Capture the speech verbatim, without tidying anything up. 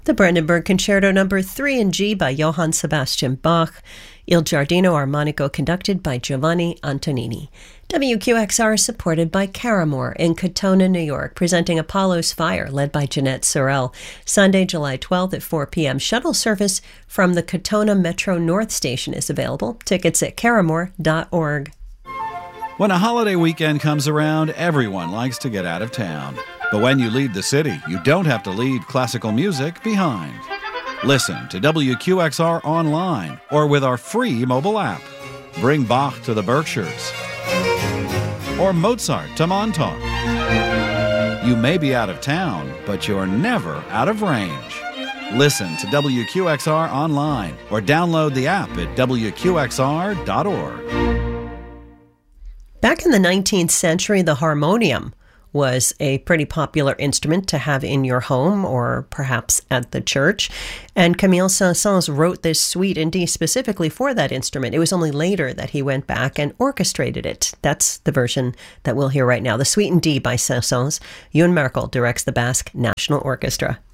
The Brandenburg Concerto Number three in G by Johann Sebastian Bach. Il Giardino Armonico conducted by Giovanni Antonini. W Q X R is supported by Caramore in Katona, New York, presenting Apollo's Fire, led by Jeanette Sorrell. Sunday, July twelfth at four p.m. Shuttle service from the Katona Metro North Station is available. Tickets at caramore dot org. When a holiday weekend comes around, everyone likes to get out of town. But when you leave the city, you don't have to leave classical music behind. Listen to W Q X R online or with our free mobile app. Bring Bach to the Berkshires or Mozart to Montauk. You may be out of town, but you're never out of range. Listen to W Q X R online or download the app at W Q X R dot org. Back in the nineteenth century, the harmonium was a pretty popular instrument to have in your home or perhaps at the church. And Camille Saint-Saëns wrote this suite in D specifically for that instrument. It was only later that he went back and orchestrated it. That's the version that we'll hear right now. The Suite in D by Saint-Saëns. Ewan Merkel directs the Basque National Orchestra.